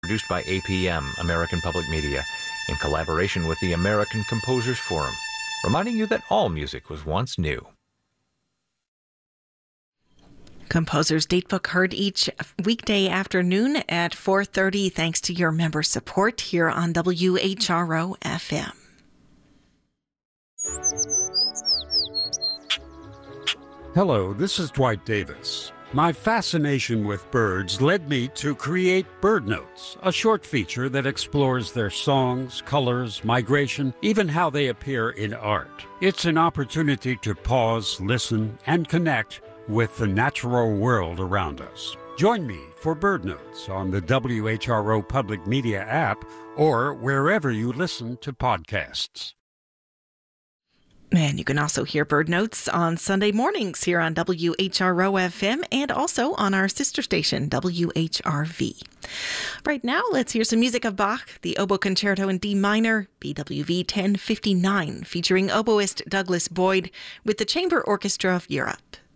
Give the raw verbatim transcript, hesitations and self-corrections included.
produced by A P M, American Public Media, in collaboration with the American Composers Forum, reminding you that all music was once new. Composer's Datebook heard each weekday afternoon at four thirty thanks to your member support here on W H R O F M. Hello, this is Dwight Davis. My fascination with birds led me to create Bird Notes, a short feature that explores their songs, colors, migration, even how they appear in art. It's an opportunity to pause, listen, and connect with the natural world around us. Join me for Bird Notes on the W H R O Public Media app or wherever you listen to podcasts. And you can also hear Bird Notes on Sunday mornings here on W H R O F M and also on our sister station, W H R V. Right now, let's hear some music of Bach, the Oboe Concerto in D minor, B W V ten fifty-nine, featuring oboist Douglas Boyd with the Chamber Orchestra of Europe.